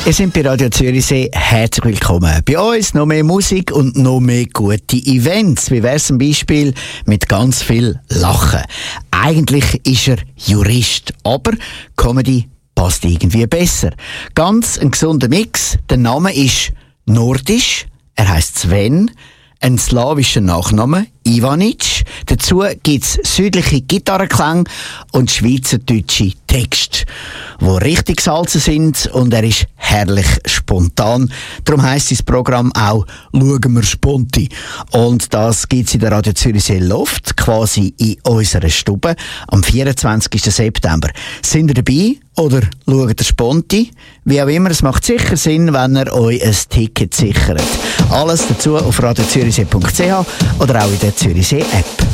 Ihr seid bei Radio Zürichsee. Herzlich willkommen. Bei uns noch mehr Musik und noch mehr gute Events. Wie wär's zum Beispiel mit ganz viel Lachen? Eigentlich ist er Jurist, aber Comedy passt irgendwie besser. Ganz ein gesunder Mix. Der Name ist nordisch. Er heisst Sven. Ein slawischer Nachname, Ivanic. Dazu gibt's südliche Gitarrenklänge und schweizerdeutsche Texte, die richtig salzen sind, und er ist herrlich spontan. Darum heisst das Programm auch «Schauen wir Sponti». Und das gibt's in der Radio Zürichsee Loft, quasi in unserer Stube, am 24. September. Sind ihr dabei oder schaut ihr Sponti? Wie auch immer, es macht sicher Sinn, wenn ihr euch ein Ticket sichert. Alles dazu auf radiozürichsee.ch oder auch in der Zürichsee App.